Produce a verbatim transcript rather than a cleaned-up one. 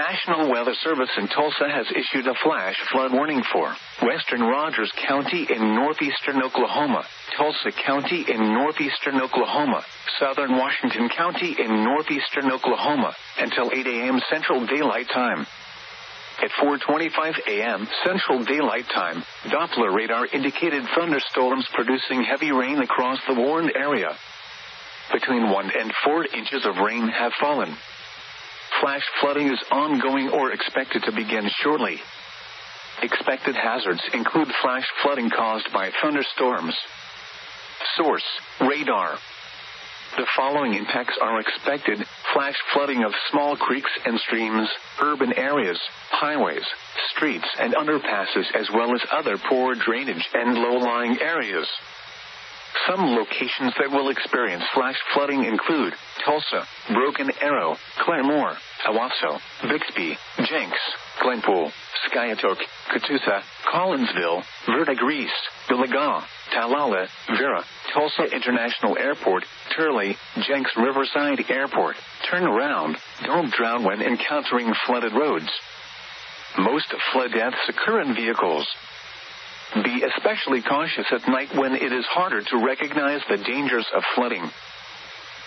National Weather Service in Tulsa has issued a flash flood warning for western Rogers County in northeastern Oklahoma, Tulsa County in northeastern Oklahoma, southern Washington County in northeastern Oklahoma, until eight a.m. Central Daylight Time. At four twenty-five a.m. Central Daylight Time, Doppler radar indicated thunderstorms producing heavy rain across the warned area. Between one and four inches of rain have fallen. Flash flooding is ongoing or expected to begin shortly. Expected hazards include flash flooding caused by thunderstorms. Source: radar. The following impacts are expected: flash flooding of small creeks and streams, urban areas, highways, streets and underpasses, as well as other poor drainage and low-lying areas. Some locations that will experience flash flooding include Tulsa, Broken Arrow, Claremore, Owasso, Bixby, Jenks, Glenpool, Skiatook, Catoosa, Collinsville, Verdigris, Delagoa, Talala, Vera, Tulsa International Airport, Turley, Jenks Riverside Airport. Turn around. Don't drown when encountering flooded roads. Most flood deaths occur in vehicles. Be especially cautious at night when it is harder to recognize the dangers of flooding.